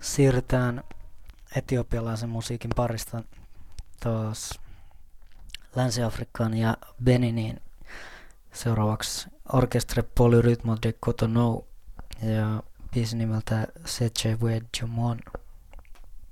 Siirrytään etiopialaisen musiikin parista taas Länsi-Afrikkaan ja Beniniin. Seuraavaksi Orchestre Polyrhythmo de Cotonou ja biisi nimeltä Seche Wedjumon.